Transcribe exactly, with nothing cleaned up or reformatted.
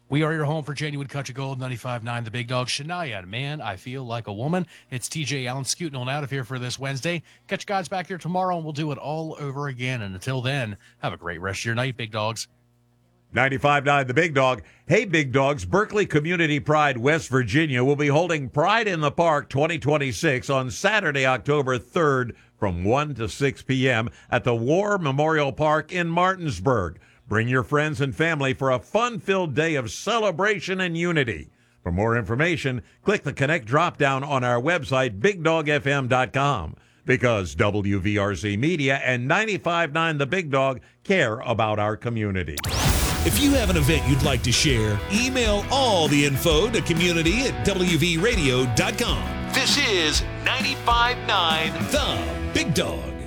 We are your home for Genuine Country Gold, ninety-five point nine The Big Dog. Shania, man, I feel like a woman. It's T J Allen scooting on out of here for this Wednesday. Catch you guys back here tomorrow, and we'll do it all over again. And until then, have a great rest of your night, Big Dogs. ninety-five point nine The Big Dog. Hey, Big Dogs, Berkeley Community Pride, West Virginia will be holding Pride in the Park twenty twenty-six on Saturday, October third from one to six p.m. at the War Memorial Park in Martinsburg. Bring your friends and family for a fun-filled day of celebration and unity. For more information, click the Connect drop-down on our website, big dog f m dot com, because W V R C Media and ninety-five point nine The Big Dog care about our community. If you have an event you'd like to share, email all the info to community at w v radio dot com. This is ninety-five point nine The Big Dog.